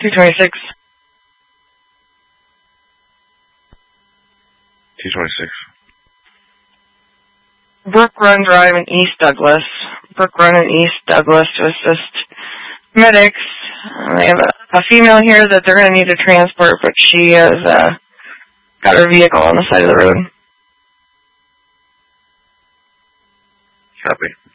226. 226. Brook Run Drive in East Douglas. Brook Run in East Douglas to assist medics. They have a female here that they're going to need to transport, but she has got her vehicle on the side of the road. Copy.